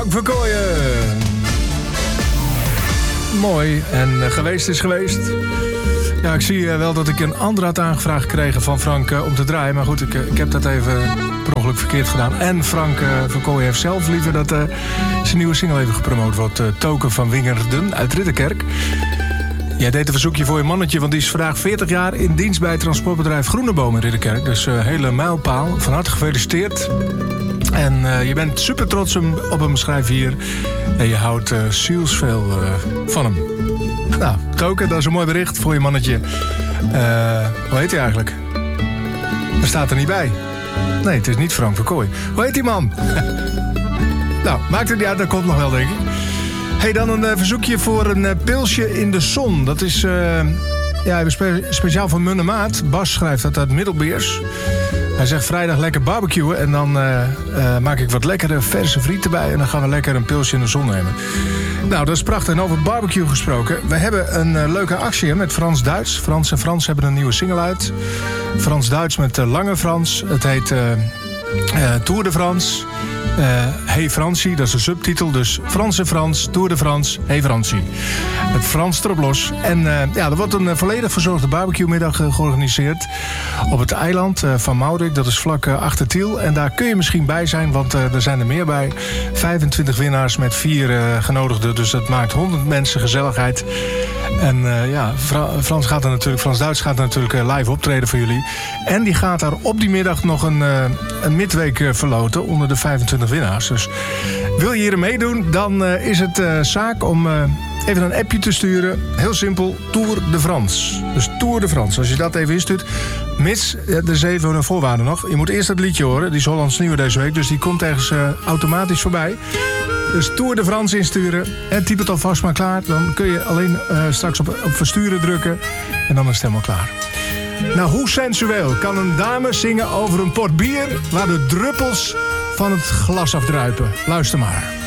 Frank Verkooyen. Mooi. En geweest is geweest. Ja, ik zie wel dat ik een ander had aangevraagd gekregen van Frank om te draaien. Maar goed, ik heb dat even per ongeluk verkeerd gedaan. En Frank Verkooyen heeft zelf liever dat zijn nieuwe single even gepromoot wordt. Token van Wingerden uit Ridderkerk. Jij deed een verzoekje voor je mannetje, want die is vandaag 40 jaar in dienst bij het transportbedrijf Groeneboom in Ridderkerk. Dus hele mijlpaal. Van harte gefeliciteerd. En je bent super trots op hem, schrijf hier. En je houdt zielsveel van hem. Nou, Token, dat is een mooi bericht voor je mannetje. Hoe heet hij eigenlijk? Dat staat er niet bij. Nee, het is niet Frank Verkooyen. Hoe heet die man? Nou, maakt het niet uit, dat komt nog wel, denk ik. Hey, dan een verzoekje voor een pilsje in de zon. Dat is even speciaal voor Munne Maat. Bas schrijft dat uit Middelbeers. Hij zegt vrijdag lekker barbecuen. En dan maak ik wat lekkere verse friet erbij. En dan gaan we lekker een pilsje in de zon nemen. Nou, dat is prachtig. En over barbecue gesproken. We hebben een leuke actie met Frans-Duits. Frans en Frans hebben een nieuwe single uit. Frans-Duits met Lange Frans. Het heet Tour de France. Hey Fransie, dat is de subtitel. Dus Frans en Frans, Tour de France, Hey Fransie. Het Frans erop los. En er wordt een volledig verzorgde barbecue-middag georganiseerd op het eiland van Maurik. Dat is vlak achter Tiel. En daar kun je misschien bij zijn, want er zijn er meer bij. 25 winnaars met 4 genodigden. Dus dat maakt 100 mensen gezelligheid. En Frans-Duits gaat natuurlijk live optreden voor jullie. En die gaat daar op die middag nog een midweek verloten onder de 25 winnaars. Dus wil je hier meedoen, dan is het zaak om even een appje te sturen. Heel simpel, Tour de France. Dus Tour de France. Als je dat even instuurt, mits de 7 voorwaarden nog. Je moet eerst het liedje horen, die is Hollands Nieuwe deze week. Dus die komt ergens automatisch voorbij. Dus Tour de France insturen en typ het alvast maar klaar. Dan kun je alleen straks op versturen drukken en dan is het helemaal klaar. Nou, hoe sensueel kan een dame zingen over een pot bier waar de druppels van het glas afdruipen? Luister maar.